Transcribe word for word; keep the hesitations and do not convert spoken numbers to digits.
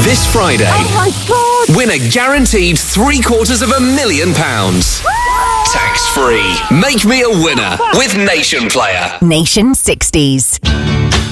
This Friday, Oh my God! win a guaranteed three quarters of a million pounds. Tax free. Make me a winner with Nation Player. Nation sixties.